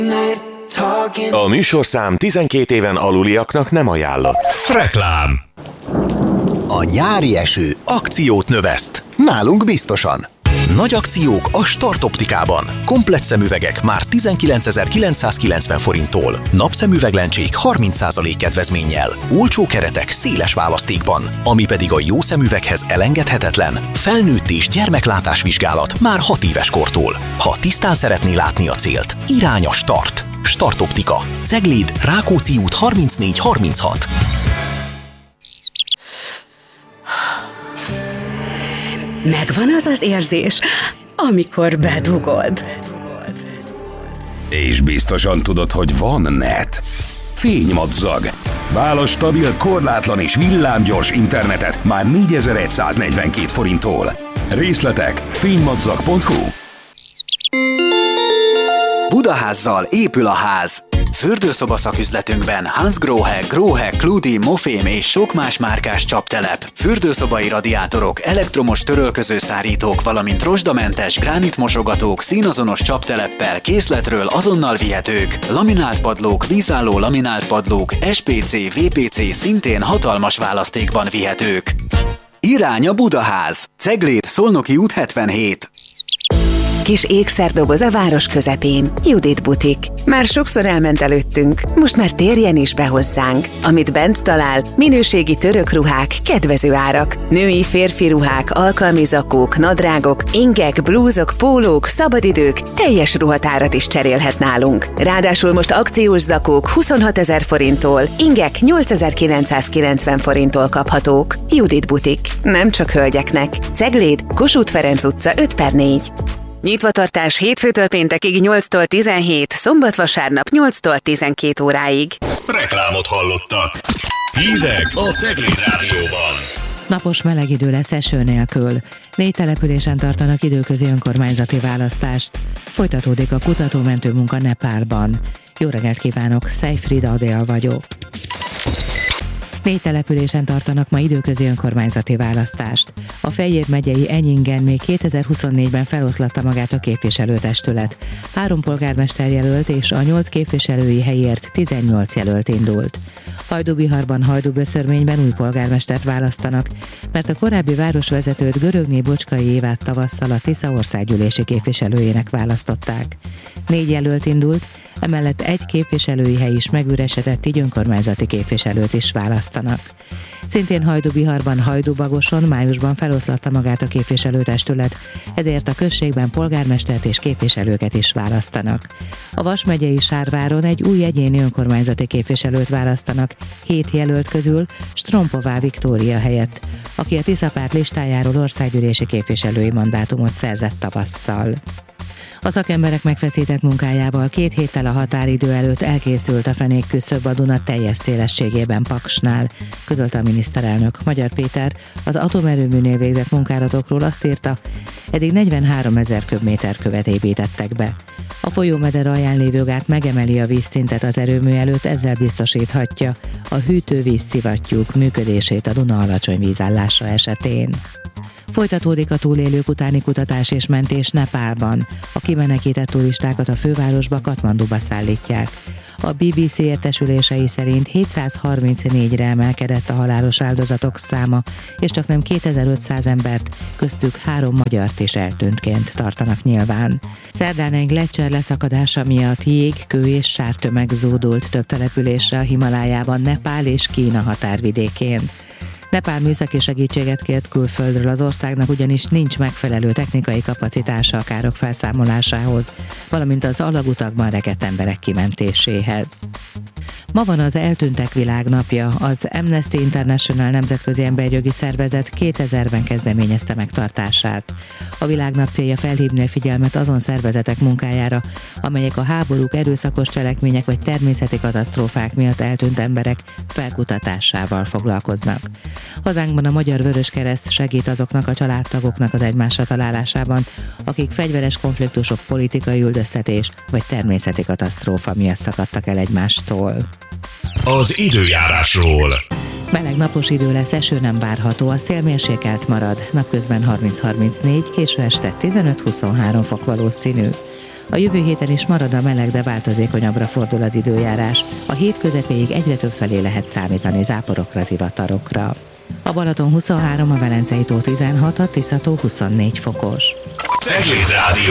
A műsorszám 12 éven aluliaknak nem ajánlott. Reklám. A nyári eső akciót növeszt. Nálunk biztosan. Nagy akciók a Start Optikában. Komplett szemüvegek már 19.990 forinttól. Napszemüveglencsék 30% kedvezménnyel. Olcsó keretek széles választékban. Ami pedig a jó szemüveghez elengedhetetlen. Felnőtt és gyermeklátásvizsgálat már 6 éves kortól. Ha tisztán szeretné látni a célt, irány a Start. Start Optika. Cegléd, Rákóczi út 3436. Megvan az az érzés, amikor bedugod. És biztosan tudod, hogy van net. Fénymadzag. Válasz stabil, korlátlan és villámgyors internetet már 4142 forinttól. Részletek fénymadzag.hu. Budaházzal épül a ház. Fürdőszoba szaküzletünkben Hansgrohe, Grohe, Kludi, Mofém és sok más márkás csaptelep, fürdőszobai radiátorok, elektromos törölközőszárítók, valamint rozsdamentes gránitmosogatók színazonos csapteleppel készletről azonnal vihetők, laminált padlók, vízálló laminált padlók, SPC, VPC szintén hatalmas választékban vihetők. Irány a Budaház. Cegléd, Szolnoki út 77. Kis ékszerdoboz a város közepén. Judit butik. Már sokszor elment előttünk, most már térjen is be hozzánk. Amit bent talál, minőségi török ruhák, kedvező árak. Női, férfi ruhák, alkalmi zakók, nadrágok, ingek, blúzok, pólók, szabadidők, teljes ruhatárat is cserélhet nálunk. Ráadásul most akciós zakók 26 000 forinttól, ingek 8990 forinttól kaphatók. Judit butik. Nem csak hölgyeknek. Cegléd, Kossuth Ferenc utca 5/4. Nyitvatartás hétfőtől péntekig 8-tól 17, szombat-vasárnap 8-tól 12 óráig. Reklámot hallottak. Hírek a Cegléd Rádióban. Napos meleg idő lesz eső nélkül. 4 településen tartanak időközi önkormányzati választást. Folytatódik a kutatómentő munka Nepálban. Jó reggelt kívánok, Szejfrida Adél vagyok. 4 településen tartanak ma időközi önkormányzati választást. A Fejér megyei Enyingen még 2024-ben feloszlatta magát a képviselőtestület. 3 polgármesterjelölt és a 8 képviselői helyért 18 jelölt indult. Hajdúbiharban, Hajdúböszörményben új polgármestert választanak, mert a korábbi városvezetőt Görögné Bocskai Évát tavasszal a Tisza országgyűlési képviselőjének választották. 4 jelölt indult, emellett 1 képviselői hely is megüresedett, így önkormányzati képviselőt is választanak. Szintén Hajdúbiharban, Hajdúbagoson májusban feloszlatta magát a képviselőtestület, ezért a községben polgármestert és képviselőket is választanak. A Vas megyei Sárváron egy új egyéni önkormányzati képviselőt választanak, 7 jelölt közül Strompová Viktória helyett, aki a Tisza párt listájáról országgyűlési képviselői mandátumot szerzett tavasszal. A szakemberek megfeszített munkájával 2 héttel a határidő előtt elkészült a fenékküszöb a Duna teljes szélességében Paksnál, közölte a miniszterelnök. Magyar Péter az atomerőműnél végzett munkálatokról azt írta, eddig 43 000 köbméter követ építettek be. A folyómeder alján lévő gát megemeli a vízszintet az erőmű előtt, ezzel biztosíthatja a hűtővíz szivattyúk működését a Duna alacsony vízállása esetén. Folytatódik a túlélők utáni kutatás és mentés Nepálban. A kimenekített turistákat a fővárosba, Katmanduba szállítják. A BBC értesülései szerint 734-re emelkedett a halálos áldozatok száma, és csaknem 2500 embert, köztük 3 magyart is eltűntként tartanak nyilván. Szerdán egy gleccser leszakadása miatt jég, kő és sártömeg zúdult több településre a Himalájában, Nepál és Kína határvidékén. Nepál műszaki segítséget kért külföldről, az országnak ugyanis nincs megfelelő technikai kapacitása a károk felszámolásához, valamint az alagutakban rekedt emberek kimentéséhez. Ma van az Eltűntek Világnapja. Az Amnesty International nemzetközi emberjogi szervezet 2000-ben kezdeményezte megtartását. A világnap célja felhívni a figyelmet azon szervezetek munkájára, amelyek a háborúk, erőszakos cselekmények vagy természeti katasztrófák miatt eltűnt emberek felkutatásával foglalkoznak. Hazánkban a Magyar Vöröskereszt segít azoknak a családtagoknak az egymásra találásában, akik fegyveres konfliktusok, politikai üldöztetés vagy természeti katasztrófa miatt szakadtak el egymástól. Az időjárásról. Meleg napos idő lesz, eső nem várható, a szél mérsékelt marad, napközben 30-34, késő este 15-23 fok valószínű. A jövő héten is marad a meleg, de változékonyabbra fordul az időjárás. A hét közepéig egyre több felé lehet számítani záporokra, zivatarokra. A Balaton 23, a Velencei tó 16, a Tisza tó 24 fokos. Cegléd Rádió.